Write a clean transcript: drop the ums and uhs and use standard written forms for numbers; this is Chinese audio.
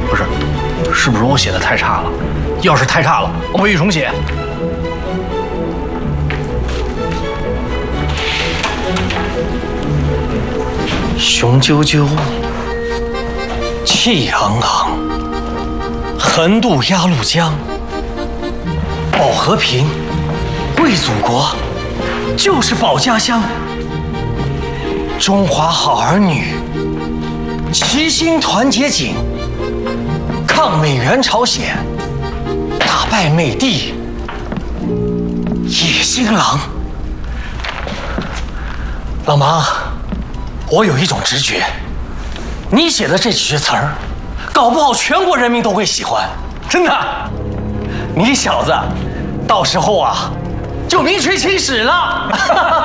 不是，是不是我写的太差了？要是太差了，我回去重写。雄赳赳，气昂昂，横渡鸭绿江，保和平，贵祖国，就是保家乡。中华好儿女，齐心团结紧，抗美援朝鲜，打败美帝野心狼。老妈，我有一种直觉，你写的这几句词儿，搞不好全国人民都会喜欢，真的。你小子，到时候啊，就名垂青史了。